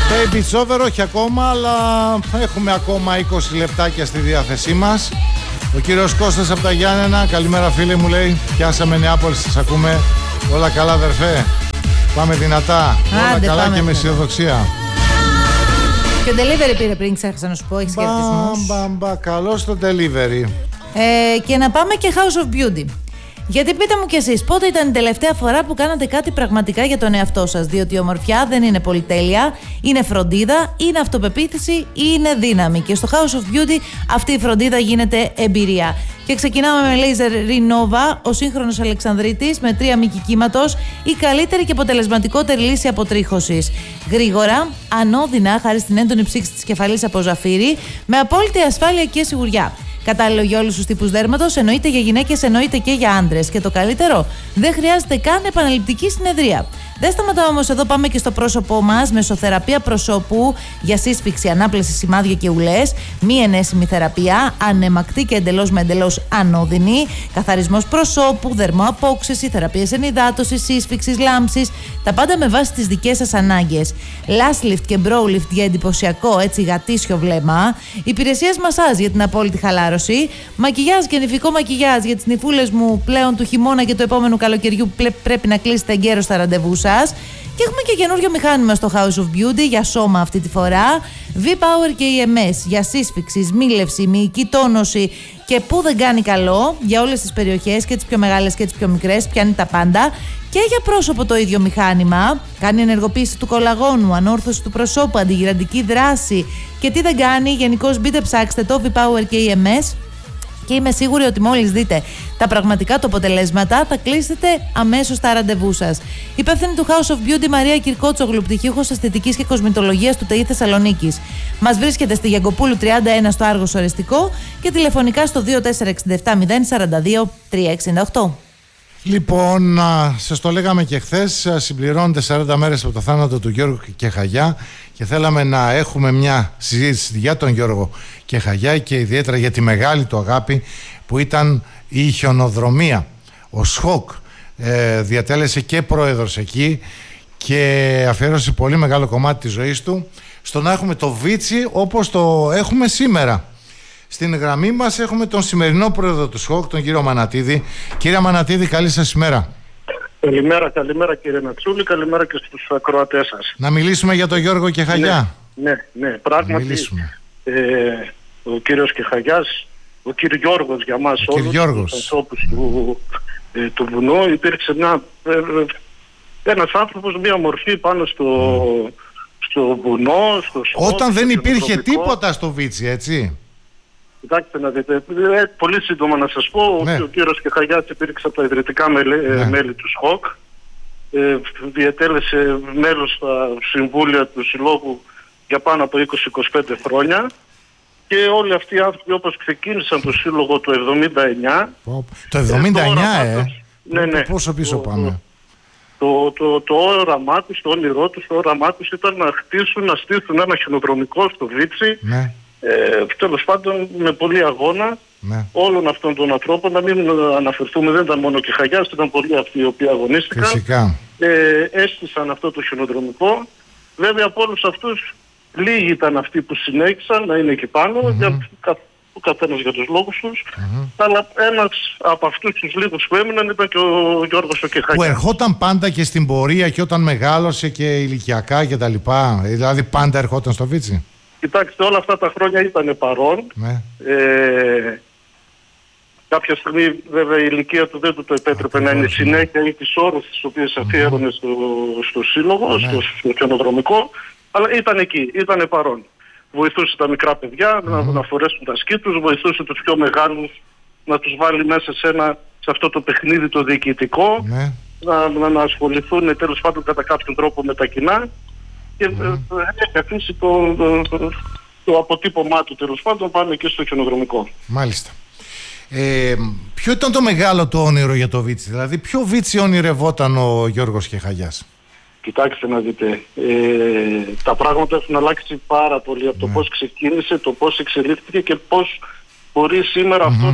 Baby it's over, όχι ακόμα, αλλά έχουμε ακόμα 20 λεπτάκια στη διάθεσή μας. Ο κύριος Κώστας από τα Γιάννενα, καλημέρα φίλε μου, λέει. Πιάσαμε Νεάπολη, σας ακούμε. Όλα καλά αδερφέ. Πάμε δυνατά. Όλα καλά και με αισιοδοξία. Και ο delivery πήρε πριν, ξέχασα να σου πω, έχεις χαιρετισμούς. Καλώς το delivery. Και να πάμε και House of Beauty. Γιατί πείτε μου κι εσείς, πότε ήταν η τελευταία φορά που κάνατε κάτι πραγματικά για τον εαυτό σας? Διότι η ομορφιά δεν είναι πολυτέλεια, είναι φροντίδα, είναι αυτοπεποίθηση, είναι δύναμη. Και στο House of Beauty αυτή η φροντίδα γίνεται εμπειρία. Και ξεκινάμε με Laser Renova, ο σύγχρονος Αλεξανδρίτης με 3 μήκη κύματος, η καλύτερη και αποτελεσματικότερη λύση αποτρίχωσης. Γρήγορα, ανώδυνα, χάρη στην έντονη ψήξη της κεφαλής από ζαφύρι, με απόλυτη ασφάλεια και σιγουριά. Κατάλληλο για όλους τους τύπους δέρματος, εννοείται για γυναίκες, εννοείται και για άντρες. Και το καλύτερο, δεν χρειάζεται καν επαναληπτική συνεδρία. Δεν σταματάμε όμως εδώ, πάμε και στο πρόσωπό μας. Μεσοθεραπεία προσώπου για σύσφυξη, ανάπλαση, σημάδια και ουλές. Μη ενέσιμη θεραπεία, ανεμακτή και εντελώς με εντελώς ανώδυνη. Καθαρισμός προσώπου, δερμοαπόξεση, θεραπείες ενυδάτωσης, σύσφυξης, λάμψης. Τα πάντα με βάση τις δικές σας ανάγκες. Lash lift και brow lift για εντυπωσιακό, έτσι γατήσιο βλέμμα. Υπηρεσίες μασάζ για την απόλυτη χαλάρωση. Μακιγιάζ και νηφικό μακιγιάζ για τις νηφούλες μου πλέον του χειμώνα και του επόμενου καλοκαιριού που πρέπει να κλείσετε εγκαίρως στα ραντεβού σας. Και έχουμε και καινούριο μηχάνημα στο House of Beauty για σώμα αυτή τη φορά. V-Power και EMS για σύσφυξη, σμίλευση, μυϊκή τόνωση και που δεν κάνει καλό για όλες τις περιοχές, και τις πιο μεγάλες και τις πιο μικρές, πιάνει τα πάντα. Και για πρόσωπο το ίδιο μηχάνημα, κάνει ενεργοποίηση του κολαγόνου, ανόρθωση του προσώπου, αντιγυραντική δράση και τι δεν κάνει. Γενικώς μπείτε ψάξτε το V-Power και EMS. Και είμαι σίγουρη ότι μόλις δείτε τα πραγματικά του αποτελέσματα θα κλείσετε αμέσως τα ραντεβού σας. Υπεύθυνη του House of Beauty Μαρία Κυρκότσογλου, πτυχίουχος αισθητικής και κοσμητολογίας του ΤΕΙ Θεσσαλονίκης. Μας βρίσκεται στη Γιαγκοπούλου 31 στο Άργος Ορεστικό και τηλεφωνικά στο 2467 042 368. Λοιπόν, σας το λέγαμε και χθες, συμπληρώνονται 40 μέρες από το θάνατο του Γιώργου Κεχαγιά και θέλαμε να έχουμε μια συζήτηση για τον Γιώργο Κεχαγιά και ιδιαίτερα για τη μεγάλη του αγάπη που ήταν η χιονοδρομία. Ο ΣΧΟΚ διατέλεσε και πρόεδρος εκεί και αφιέρωσε πολύ μεγάλο κομμάτι της ζωής του στο να έχουμε το Βίτσι όπως το έχουμε σήμερα. Στην γραμμή μας έχουμε τον σημερινό πρόεδρο του ΣΧΟΚ, τον κύριο Μανατίδη. Κύριε Μανατίδη, καλή σας ημέρα. Καλημέρα κύριε Νατσούλη, καλημέρα και στους ακροατές σας. Να μιλήσουμε για τον Γιώργο Κεχαγιά. Ναι, πράγματι ο κύριος Κεχαγιάς, ο κύριος Γιώργος για μας όλους τους ανθρώπους του βουνού, υπήρξε ένας άνθρωπος, μια μορφή πάνω στο βουνό, στο ΣΧΟΚ. Όταν δεν υπήρχε τίποτα στο Βίτσι, έτσι. Κοιτάξτε να δείτε, πολύ σύντομα να σας πω, ο κύριος Κεχαγιάς υπήρξε από τα ιδρυτικά μέλη του ΣΧΟΚ, διατέλεσε μέλος στα συμβούλια του Συλλόγου για πάνω από 20-25 χρόνια και όλοι αυτοί οι άνθρωποι όπως ξεκίνησαν το Σύλλογο το 79. Το 79 ναι. Πόσο πίσω πάμε. Το όραμά τους, το όνειρό τους, το όραμά τους ήταν να στήσουν ένα χιονοδρομικό στο Βίτσι. Ναι. Τέλος πάντων με πολύ αγώνα όλων αυτών των ανθρώπων, να μην αναφερθούμε, δεν ήταν μόνο και Κεχαγιάς, ήταν πολλοί αυτοί οι οποίοι αγωνίστηκαν, έστησαν αυτό το χιονοδρομικό. Βέβαια από όλους αυτούς λίγοι ήταν αυτοί που συνέχισαν να είναι εκεί πάνω, ο καθένας για τους λόγους τους, αλλά ένας από αυτούς τους λίγους που έμειναν ήταν και ο Γιώργος ο Κεχαγιάς. Που ερχόταν πάντα και στην πορεία και όταν μεγάλωσε και ηλικιακά και τα λοιπά, δηλαδή πάντα ερχόταν στο Βίτσι. Κοιτάξτε, όλα αυτά τα χρόνια ήταν παρόν. Κάποια στιγμή βέβαια η ηλικία του δεν του το επέτρεπε να είναι συνέχεια ή τις ώρες τις οποίες αφιέρωνε στο Σύλλογο, στο χιονοδρομικό, αλλά ήταν εκεί, ήταν παρόν. Βοηθούσε τα μικρά παιδιά να φορέσουν τα σκι τους, βοηθούσε τους πιο μεγάλους να τους βάλει μέσα σε αυτό το παιχνίδι το διοικητικό, να ασχοληθούν τέλος πάντων κατά κάποιον τρόπο με τα κοινά. Και έχει αφήσει το αποτύπωμά του τέλος πάντων πάνω και στο χιονοδρομικό. Μάλιστα. Ποιο ήταν το μεγάλο του όνειρο για το Βίτσι, δηλαδή ποιο Βίτσι όνειρευόταν ο Γιώργος Κεχαγιάς? Κοιτάξτε να δείτε, τα πράγματα έχουν αλλάξει πάρα πολύ από το πώς ξεκίνησε, το πώς εξελίχθηκε και πώς μπορεί σήμερα αυτό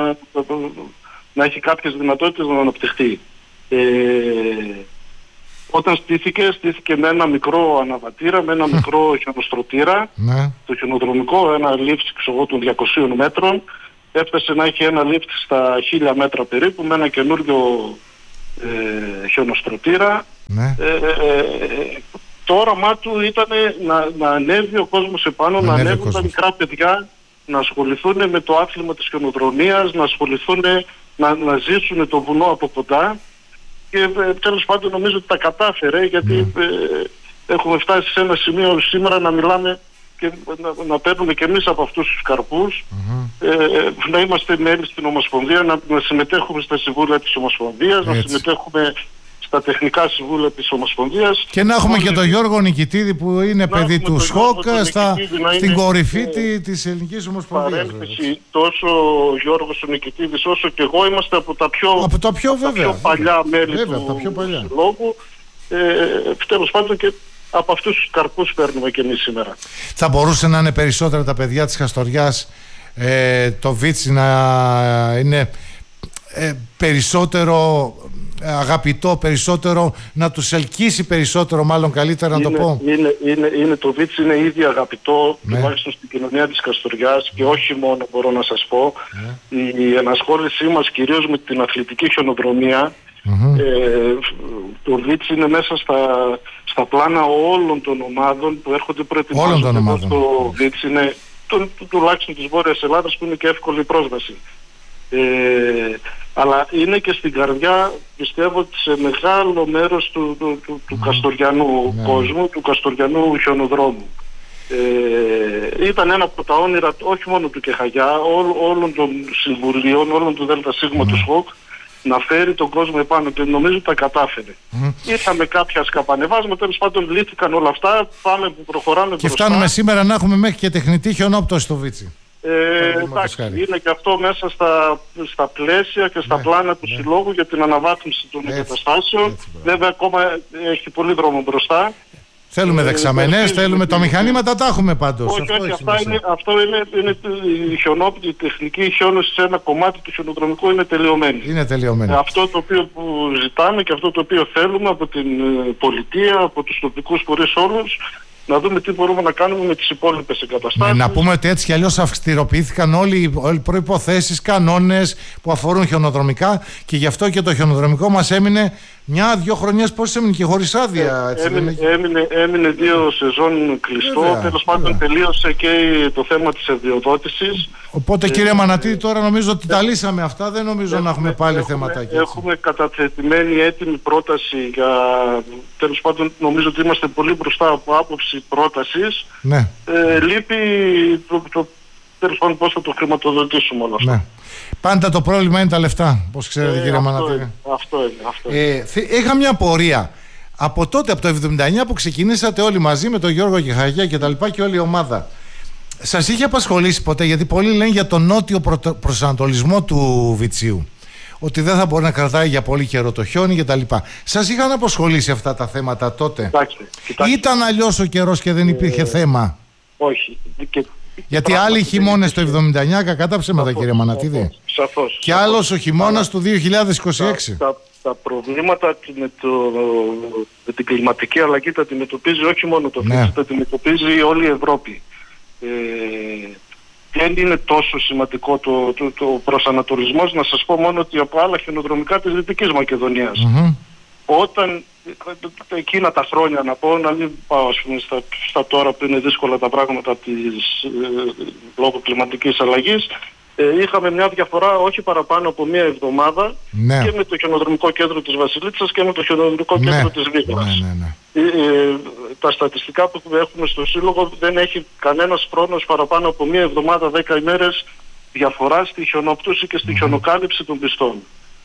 να έχει κάποιες δυνατότητες να αναπτυχθεί. Όταν στήθηκε με ένα μικρό αναβατήρα, με ένα μικρό χιονοστρωτήρα. Ναι. Το χιονοδρομικό, ένα λίφτ των 200 μέτρων, έφτασε να έχει ένα λίφτ στα 1000 μέτρα περίπου, με ένα καινούριο χιονοστρωτήρα. Ναι. Το όραμά του ήταν να ανέβει ο κόσμος επάνω, να ανέβουν τα μικρά παιδιά, να ασχοληθούν με το άθλημα της χιονοδρομίας, να ασχοληθούν, να ζήσουν το βουνό από κοντά. Και τέλος πάντων νομίζω ότι τα κατάφερε, γιατί έχουμε φτάσει σε ένα σημείο σήμερα να μιλάμε και να παίρνουμε και εμείς από αυτούς τους καρπούς, να είμαστε μέλη στην Ομοσπονδία, να συμμετέχουμε στα συμβούλια της Ομοσπονδίας, να συμμετέχουμε στα τεχνικά συμβούλια της Ομοσπονδίας. Και να έχουμε και τον Γιώργο Νικητίδη που είναι παιδί του ΣΧΟΚ στην κορυφή της Ελληνικής Ομοσπονδίας. Παρένθεση, τόσο ο Γιώργος ο Νικητίδης όσο και εγώ είμαστε από τα πιο παλιά μέλη του συλλόγου. Τέλος πάντων και από αυτούς τους καρπούς παίρνουμε και εμείς σήμερα. Θα μπορούσε να είναι περισσότερα τα παιδιά της Χαστοριάς, το Βίτσι να είναι περισσότερο αγαπητό, περισσότερο να τους ελκύσει περισσότερο, μάλλον καλύτερα να το πω. Το Βίτσι είναι ήδη αγαπητό, τουλάχιστον στην κοινωνία της Καστοριάς, και όχι μόνο, μπορώ να σας πω. Η ενασχόλησή μας κυρίως με την αθλητική χιονοδρομία, το Βίτσι είναι μέσα στα πλάνα όλων των ομάδων που έρχονται προετοιμάζονται. Το Βίτσι είναι τουλάχιστον της Βόρειας Ελλάδας, που είναι και εύκολη πρόσβαση. Αλλά είναι και στην καρδιά, πιστεύω, σε μεγάλο μέρος του καστοριανού κόσμου, του καστοριανού χιονοδρόμου. Ήταν ένα από τα όνειρα όχι μόνο του Κεχαγιά, όλων των συμβουλίων, όλων του ΔΣ του ΣΧΟΚ, να φέρει τον κόσμο επάνω, και νομίζω τα κατάφερε. Είχαμε κάποια σκαπανεβάσματα, τέλος πάντων λύθηκαν όλα αυτά, προχωράμε και μπροστά. Φτάνουμε σήμερα να έχουμε μέχρι και τεχνητή χιονόπτωση στο Βίτσι. Εντάξει, είναι και αυτό μέσα στα πλαίσια και στα πλάνα του συλλόγου για την αναβάθμιση των εγκαταστάσεων. Βέβαια ακόμα έχει πολύ δρόμο μπροστά. Θέλουμε δεξαμενές, θέλουμε τα μηχανήματα, τα έχουμε πάντως. Όχι, αυτό είναι η τεχνική χιόνωση σε ένα κομμάτι του χιονοδρομικού είναι τελειωμένη. Αυτό το οποίο που ζητάμε και αυτό το οποίο θέλουμε από την πολιτεία, από τους τοπικούς φορείς όλους, να δούμε τι μπορούμε να κάνουμε με τις υπόλοιπες εγκαταστάσεις. Να πούμε ότι έτσι κι αλλιώς αυστηροποιήθηκαν όλοι οι προϋποθέσεις, κανόνες που αφορούν χιονοδρομικά, και γι' αυτό και το χιονοδρομικό μας έμεινε 1-2 χρονιές. Πώς έμεινε και χωρίς άδεια? Έμεινε 2 σεζόν κλειστό. Τέλος πάντων τελείωσε και το θέμα της αδειοδότησης. Οπότε κύριε Μανατίδη, τώρα νομίζω ότι τα λύσαμε αυτά. Δεν νομίζω να έχουμε πάλι θεματάκια. Έχουμε καταθετημένη έτοιμη πρόταση για... Τέλος πάντων νομίζω ότι είμαστε πολύ μπροστά από άποψη πρότασης. Ναι. Λείπει τέλος πάντων πώς θα το χρηματοδοτήσουμε όλο αυτό. Ναι. Πάντα το πρόβλημα είναι τα λεφτά, πώς ξέρετε κύριε Μανατίδη. Αυτό είναι. Είχα μια πορεία από τότε, από το 79 που ξεκινήσατε όλοι μαζί με τον Γιώργο Κεχαγιά και τα λοιπά, και όλη η ομάδα. Σας είχε απασχολήσει ποτέ, γιατί πολλοί λένε για τον νότιο προσανατολισμό του Βιτσίου, ότι δεν θα μπορεί να κρατάει για πολύ καιρό το χιόνι και τα λοιπά. Σας είχαν απασχολήσει αυτά τα θέματα τότε? Κοιτάξτε. Ήταν αλλιώς ο καιρός και δεν υπήρχε θέμα? Όχι. Γιατί άλλοι χειμώνες το 79, κακά τα ψέματα κύριε Μανατίδη. Σαφώς. Και άλλος ο χειμώνας του 2026. Τα προβλήματα με την κλιματική αλλαγή τα αντιμετωπίζει όχι μόνο το Βίτσι, τα αντιμετωπίζει όλη η Ευρώπη. Δεν είναι τόσο σημαντικό το προσανατολισμός. Να σας πω μόνο ότι από άλλα χιονοδρομικά της Δυτικής Μακεδονίας, όταν εκείνα τα χρόνια, να πω, να μην πάω ας πούμε στα τώρα που είναι δύσκολα τα πράγματα λόγω κλιματικής αλλαγής, είχαμε μια διαφορά όχι παραπάνω από μία εβδομάδα και με το χιονοδρομικό κέντρο της Βασιλίτσας και με το χιονοδρομικό κέντρο της Βίγορας. Τα στατιστικά που έχουμε στο Σύλλογο δεν έχει κανένας χρόνος παραπάνω από μία εβδομάδα, 10 ημέρες διαφορά στη χιονοπτούση και στη χιονοκάλυψη των πιστών.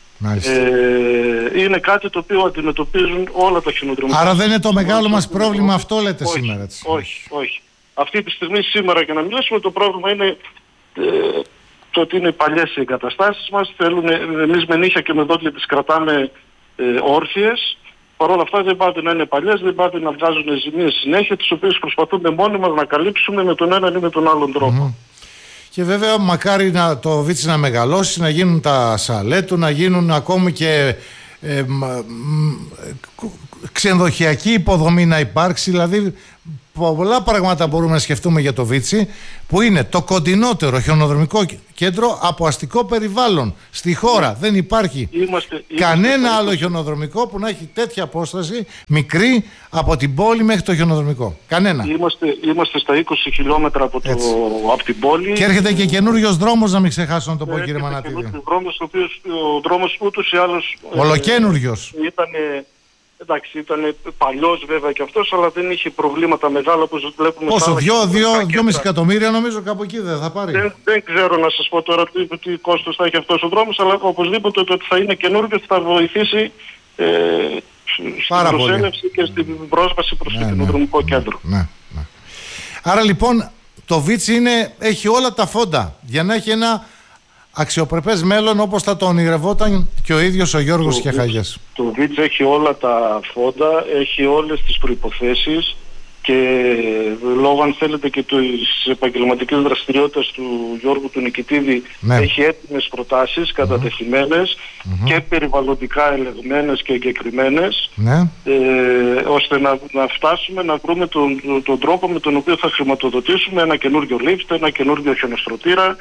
Είναι κάτι το οποίο αντιμετωπίζουν όλα τα χιονοδρομικά. Άρα δεν είναι το μεγάλο μας πρόβλημα αυτό, λέτε σήμερα? Όχι. Αυτή τη στιγμή σήμερα, για να μιλήσουμε, το πρόβλημα είναι το ότι είναι παλιές οι εγκαταστάσεις μας. Εμείς με νύχια και με δόντια τις κρατάμε όρθιες. Παρ' όλα αυτά δεν πάτε να είναι παλιές, δεν πάτε να βγάζουν ζημίες συνέχεια, τις οποίες προσπαθούμε μόνοι μας να καλύψουμε με τον έναν ή με τον άλλον τρόπο. Και βέβαια μακάρι το Βίτσι να μεγαλώσει, να γίνουν τα σαλέ του, να γίνουν ακόμη και ξενοδοχειακή υποδομή να υπάρξει, δηλαδή πολλά πράγματα μπορούμε να σκεφτούμε για το Βίτσι, που είναι το κοντινότερο χιονοδρομικό κέντρο από αστικό περιβάλλον στη χώρα. Δεν υπάρχει κανένα άλλο χιονοδρομικό που να έχει τέτοια απόσταση μικρή από την πόλη μέχρι το χιονοδρομικό. Κανένα. Είμαστε στα 20 χιλιόμετρα από την πόλη. Και έρχεται και καινούριος δρόμος, να μην ξεχάσω να το πω, κύριε Μανατίδη. Ο δρόμος ούτως ή άλλως ολοκαίνουργιος. Εντάξει, ήταν παλιός βέβαια και αυτός, αλλά δεν είχε προβλήματα μεγάλα όπως βλέπουμε. Πόσο, 2,5 εκατομμύρια νομίζω, κάπου εκεί δεν θα πάρει. Δεν ξέρω να σας πω τώρα τι κόστος θα έχει αυτός ο δρόμος, αλλά οπωσδήποτε το ότι θα είναι καινούργιο θα βοηθήσει στην προσέλευση και στην πρόσβαση προς το χιονοδρομικό κέντρο. Ναι. Άρα λοιπόν το Βίτσι έχει όλα τα φόντα για να έχει ένα αξιοπρεπές μέλλον, όπως θα το ονειρευόταν και ο ίδιος ο Γιώργος Κεχαγιάς. Το Βίτσι έχει όλα τα φόντα, έχει όλες τις προϋποθέσεις και λόγω, αν θέλετε, και της επαγγελματικής δραστηριότητας του Γιώργου του Νικητίδη, έχει έτοιμες προτάσεις κατατεθειμένες και περιβαλλοντικά ελεγμένες και εγκεκριμένες, ώστε να φτάσουμε να βρούμε τον τρόπο με τον οποίο θα χρηματοδοτήσουμε ένα καινούριο lift, ένα καινούριο χιονοστρωτήρα,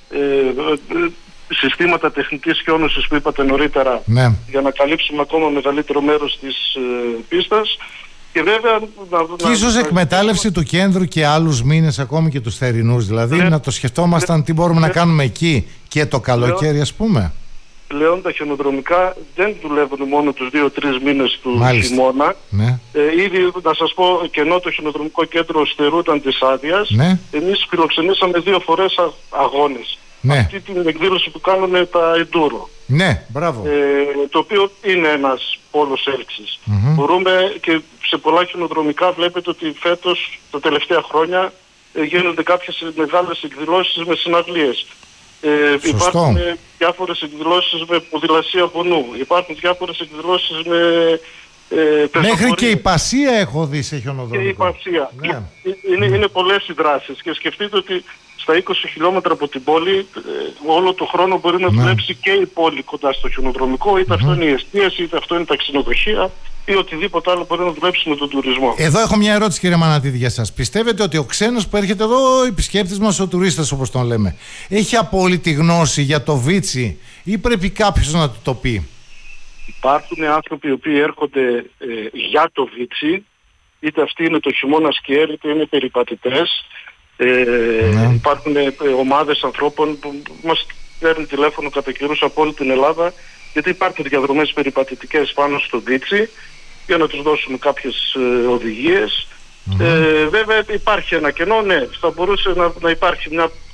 συστήματα τεχνητής χιόνωσης που είπατε νωρίτερα, για να καλύψουμε ακόμα μεγαλύτερο μέρος της πίστας. Και βέβαια και ίσως εκμετάλλευση του κέντρου και άλλους μήνες, ακόμη και τους θερινούς, δηλαδή να το σκεφτόμασταν τι μπορούμε να κάνουμε εκεί και το καλοκαίρι, ας πούμε. Πλέον τα χιονοδρομικά δεν δουλεύουν μόνο τους 2-3 μήνες του χειμώνα. Ήδη, να σας πω, και ενώ το χιονοδρομικό κέντρο στερούταν της άδειας, εμείς φιλοξενήσαμε 2 φορές αγώνες. Αυτή την εκδήλωση που κάνουν τα Enduro. Μπράβο. Το οποίο είναι ένας πόλος έλξης. Μπορούμε και σε πολλά χιονοδρομικά, βλέπετε ότι φέτος, τα τελευταία χρόνια, γίνονται κάποιες μεγάλες εκδηλώσεις με συναυλίες. Υπάρχουν διάφορες εκδηλώσεις με ποδηλασία από νου. Υπάρχουν διάφορες εκδηλώσεις με μέχρι και η Πασία έχω δει σε χιονοδρομικό. Και η Πασία. Είναι πολλές οι δράσεις. Και σκεφτείτε ότι στα 20 χιλιόμετρα από την πόλη όλο το χρόνο μπορεί να δουλέψει και η πόλη κοντά στο χιονοδρομικό, είτε αυτό είναι η εστίαση, είτε αυτό είναι τα ξενοδοχεία ή οτιδήποτε άλλο μπορεί να δουλέψει με τον τουρισμό. Εδώ έχω μια ερώτηση, κύριε Μανατίδη, για σας. Πιστεύετε ότι ο ξένος που έρχεται εδώ, ο επισκέπτης μας, ο τουρίστας όπως τον λέμε, έχει απόλυτη γνώση για το Βίτσι ή πρέπει κάποιος να του το πει? Υπάρχουν άνθρωποι οι οποίοι έρχονται για το Βίτσι, είτε αυτοί είναι το χειμώνα σκιέρ, είτε είναι περιπατητές. Υπάρχουν ομάδες ανθρώπων που μας παίρνουν τηλέφωνο κατά καιρούς από όλη την Ελλάδα, γιατί υπάρχουν διαδρομές περιπατητικές πάνω στο Βίτσι, για να τους δώσουμε κάποιες οδηγίες. Βέβαια υπάρχει ένα κενό, θα μπορούσε να υπάρχει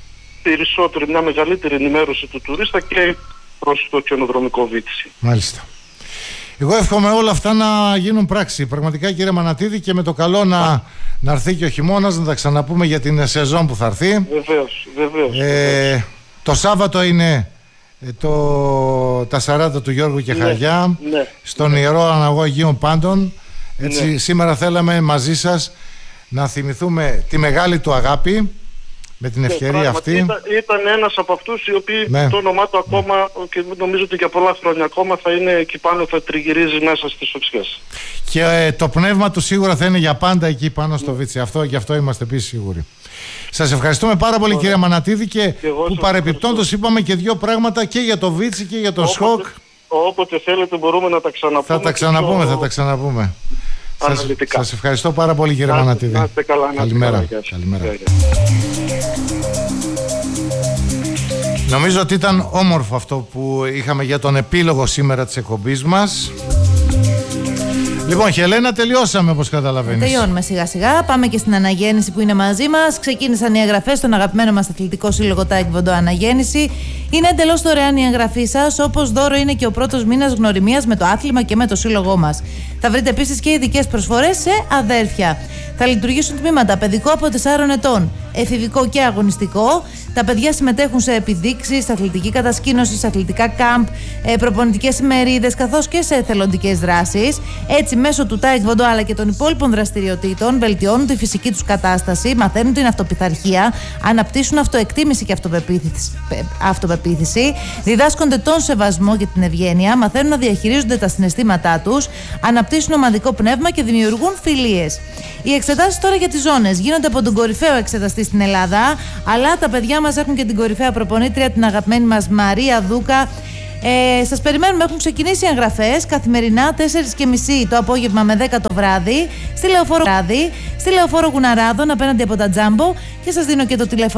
μια μεγαλύτερη ενημέρωση του τουρίστα και προς το χιονοδρομικό Βίτσι. Μάλιστα. Εγώ εύχομαι όλα αυτά να γίνουν πράξη. Πραγματικά, κύριε Μανατίδη, και με το καλό να έρθει και ο χειμώνας, να τα ξαναπούμε για την σεζόν που θα έρθει. Βεβαίως. Το Σάββατο είναι τα 40 του Γιώργου Κεχαγιά, στον Ιερό Αναγό Αγίων Πάντων. Έτσι, σήμερα θέλαμε μαζί σας να θυμηθούμε τη μεγάλη του αγάπη με την ευκαιρία αυτή. Ήταν ένας από αυτούς οι οποίοι το όνομά του ακόμα, και νομίζω ότι για πολλά χρόνια ακόμα θα είναι εκεί πάνω, θα τριγυρίζει μέσα στις οψιές. Και το πνεύμα του σίγουρα θα είναι για πάντα εκεί πάνω στο Βίτσι. Γι' αυτό είμαστε επίσης σίγουροι. Σας ευχαριστούμε πάρα πολύ, κύριε Μανατίδη, και που παρεπιπτόντως είπαμε και 2 πράγματα και για το Βίτσι και για το ΣΧΟΚ. Όποτε θέλετε μπορούμε να τα ξαναπούμε. Θα τα ξαναπούμε. Σας ευχαριστώ πάρα πολύ, κύριε Μανατίδη. Να είστε καλά. Καλημέρα. Νομίζω ότι ήταν όμορφο αυτό που είχαμε για τον επίλογο σήμερα της εκπομπής μας. Λοιπόν, Χελένα, τελειώσαμε όπως καταλαβαίνεις. Τελειώνουμε σιγά σιγά. Πάμε και στην αναγέννηση που είναι μαζί μας. Ξεκίνησαν οι εγγραφές στον αγαπημένο μας αθλητικό σύλλογο Taekwondo Αναγέννηση. Είναι εντελώς δωρεάν η εγγραφή σας, όπως δώρο είναι και ο πρώτος μήνας γνωριμίας με το άθλημα και με το σύλλογό μας. Θα βρείτε επίσης και ειδικές προσφορές σε αδέρφια. Θα λειτουργήσουν τμήματα παιδικό από 4 ετών. εφηβικό και αγωνιστικό. Τα παιδιά συμμετέχουν σε επιδείξεις, αθλητική κατασκήνωση, σε αθλητικά κάμπ, προπονητικές ημερίδες καθώς και σε εθελοντικές δράσεις. Έτσι, μέσω του Taekwondo αλλά και των υπόλοιπων δραστηριοτήτων, βελτιώνουν τη φυσική τους κατάσταση, μαθαίνουν την αυτοπιθαρχία, αναπτύσσουν αυτοεκτίμηση και αυτοπεποίθηση, διδάσκονται τον σεβασμό και την ευγένεια, μαθαίνουν να διαχειρίζονται τα συναισθήματά τους, αναπτύσσουν ομαδικό πνεύμα και δημιουργούν φιλίες. Οι εξετάσεις τώρα για τις ζώνες γίνονται από τον κορυφαίο εξεταστή στην Ελλάδα, αλλά τα παιδιά μας έχουν και την κορυφαία προπονήτρια, την αγαπημένη μας Μαρία Δούκα. Σας περιμένουμε, έχουν ξεκινήσει οι εγγραφές καθημερινά 4:30 το απόγευμα με 10 το βράδυ στη Λεωφόρο Γουναράδων απέναντι από τα Τζάμπο, και σας δίνω και το τηλέφωνο